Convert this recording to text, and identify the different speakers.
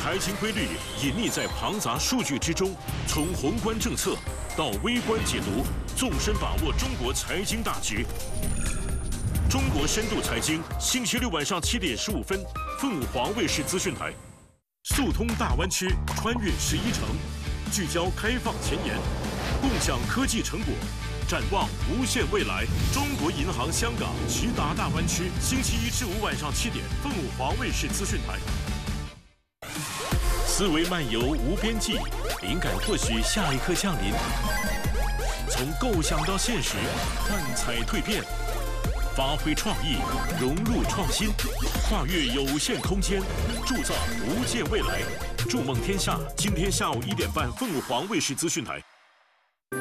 Speaker 1: 财经规律隐匿在庞杂数据之中，从宏观政策到微观解读，纵深把握中国财经大局。中国深度财经，星期六晚上7点15分，凤凰卫视资讯台。速通大湾区，穿越11城，聚焦开放前沿，共享科技成果，展望无限未来。中国银行香港直达大湾区，星期1至5晚上7点，凤凰卫视资讯台。思维漫游无边际，灵感或许下一刻降临。从构想到现实，幻彩蜕变，发挥创意，融入创新，跨越有限空间，铸造无限未来。筑梦天下，今天下午1点半，凤凰卫视资讯台。